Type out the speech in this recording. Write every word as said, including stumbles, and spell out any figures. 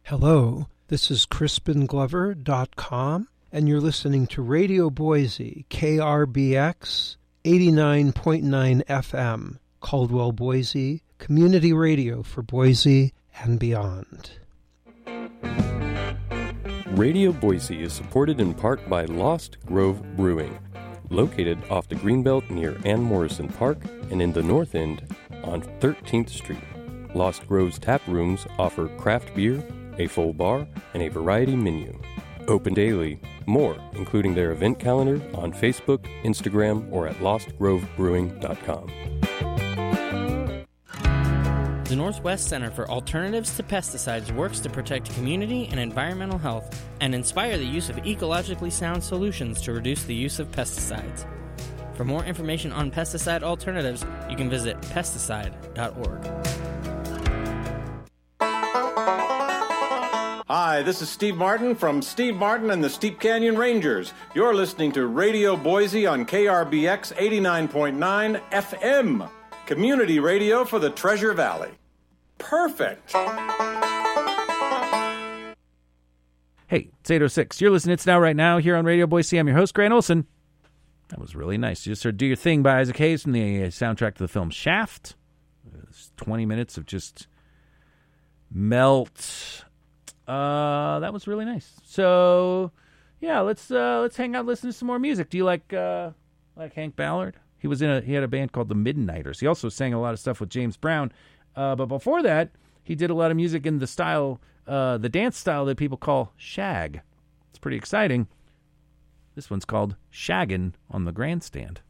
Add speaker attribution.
Speaker 1: Hello, this is Crispin Glover dot com, and you're listening to Radio Boise, K R B X, eighty-nine point nine F M, Caldwell, Boise, community radio for Boise and beyond.
Speaker 2: Radio Boise is supported in part by Lost Grove Brewing, located off the Greenbelt near Ann Morrison Park and in the North End on thirteenth Street. Lost Grove's tap rooms offer craft beer, a full bar, and a variety menu. Open daily. More, including their event calendar, on Facebook, Instagram, or at lost grove brewing dot com.
Speaker 3: The Northwest Center for Alternatives to Pesticides works to protect community and environmental health and inspire the use of ecologically sound solutions to reduce the use of pesticides. For more information on pesticide alternatives, you can visit pesticide dot org.
Speaker 4: Hi, this is Steve Martin from Steve Martin and the Steep Canyon Rangers. You're listening to Radio Boise on K R B X eighty-nine point nine F M, community radio for the Treasure Valley. Perfect.
Speaker 5: Hey, it's eight oh six. You're listening to It's Now Right Now here on Radio Boise. I'm your host, Grant Olson. That was really nice. You just heard Do Your Thing by Isaac Hayes from the soundtrack to the film Shaft. It's twenty minutes of just melt. Uh, that was really nice. So, yeah, let's uh, let's hang out, and listen to some more music. Do you like uh, like Hank Ballard? He was in a he had a band called the Midnighters. He also sang a lot of stuff with James Brown. Uh, but before that, he did a lot of music in the style, uh, the dance style that people call shag. It's pretty exciting. This one's called Shaggin' on the Grandstand.